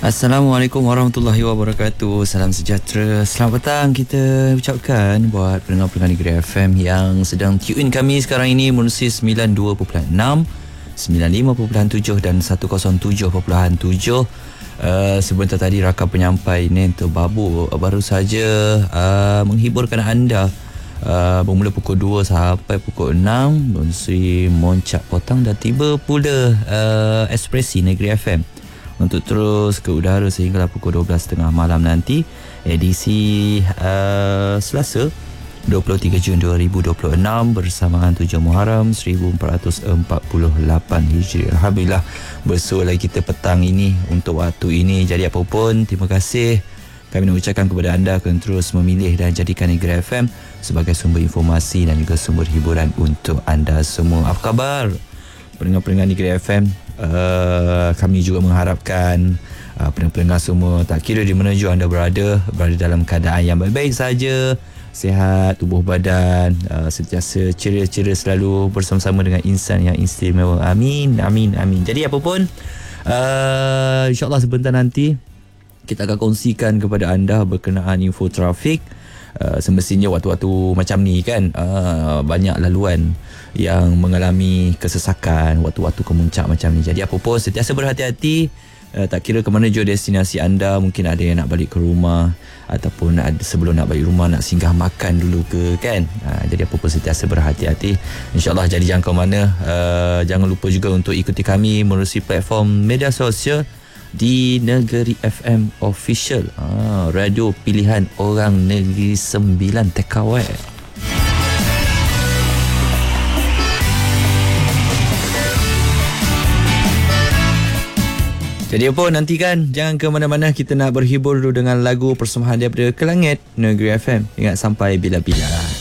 Assalamualaikum warahmatullahi wabarakatuh. Salam sejahtera. Selamat petang kita ucapkan buat pendengar-pendengar Negeri FM yang sedang tune kami sekarang ini menerusi 92.6, 95.7 dan 107.7. Sebentar tadi rakam penyampai Nento Babu baru saja menghiburkan anda bermula pukul 2 sampai pukul 6 menerusi Moncak Potang dan tiba pula Ekspresi Negeri FM untuk terus ke udara sehinggalah pukul 12.30 malam nanti, edisi Selasa 23 Jun 2026 bersamaan 7 Muharram 1448 Hijri. Alhamdulillah bersua lagi kita petang ini untuk waktu ini. Jadi apapun, terima kasih kami nak ucapkan kepada anda kerana terus memilih dan jadikan Negeri FM sebagai sumber informasi dan juga sumber hiburan untuk anda semua. Apa khabar pendengar-pendengar Negeri FM? Kami juga mengharapkan pendengar semua, tak kira di mana jua anda berada dalam keadaan yang baik-baik saja, sihat, tubuh badan sentiasa ceria-ceria, selalu bersama-sama dengan insan yang istimewa. Amin, amin, amin. Jadi apapun, insyaAllah sebentar nanti kita akan kongsikan kepada anda berkenaan info trafik. Semestinya waktu-waktu macam ni kan, banyak laluan yang mengalami kesesakan waktu-waktu kemuncak macam ni. Jadi apa pun sentiasa berhati-hati, tak kira ke mana jua destinasi anda. Mungkin ada yang nak balik ke rumah, ataupun sebelum nak balik rumah nak singgah makan dulu ke kan. Jadi apa pun sentiasa berhati-hati, InsyaAllah. Jadi jangan ke mana. Jangan lupa juga untuk ikuti kami melalui platform media sosial di Negeri FM Official, radio pilihan orang Negeri Sembilan TKW. Jadi apa, nantikan, jangan ke mana-mana. Kita nak berhibur dulu dengan lagu persembahan daripada Kelangit Negeri FM. Ingat sampai bila-bila.